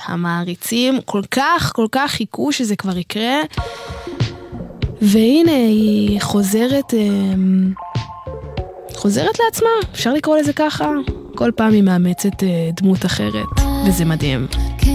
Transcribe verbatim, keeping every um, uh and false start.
המעריצים כל כך כל כך חיכו שזה כבר יקרה, והנה היא חוזרת חוזרת לעצמה, אפשר לקרוא לזה ככה. כל פעם היא מאמצת דמות אחרת, וזה מדהים.